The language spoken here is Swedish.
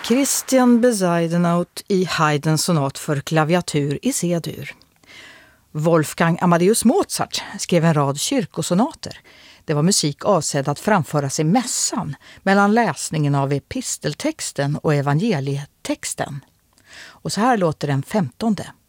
Christian Bezuidenhout i Haydns sonat för klaviatur i C-dur. Wolfgang Amadeus Mozart skrev en rad kyrkosonater. Det var musik avsedd att framföras i mässan mellan läsningen av episteltexten och evangelietexten. Och så här låter den 15:e.